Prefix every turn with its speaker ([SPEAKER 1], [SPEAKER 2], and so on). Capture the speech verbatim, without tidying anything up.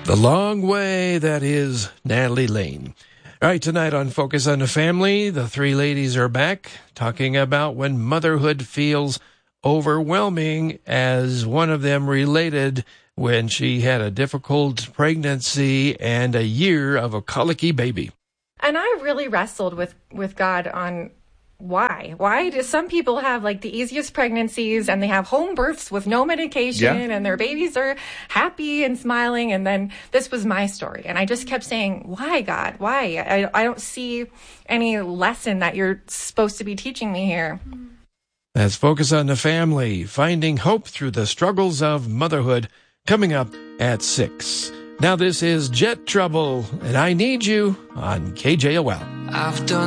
[SPEAKER 1] The long way that is Natalie Lane. All right, tonight on Focus on the Family, the three ladies are back talking about when motherhood feels overwhelming, as one of them related when she had a difficult pregnancy and a year of a colicky baby.
[SPEAKER 2] And I really wrestled with, with God on why. Why do some people have like the easiest pregnancies and they have home births with no medication yeah. and their babies are happy and smiling? And then this was my story. And I just kept saying, why, God? Why? I, I don't see any lesson that you're supposed to be teaching me here.
[SPEAKER 1] That's Focus on the Family, finding hope through the struggles of motherhood, coming up at six. Now this is Jet Trouble, and I Need You on K J O L. I've done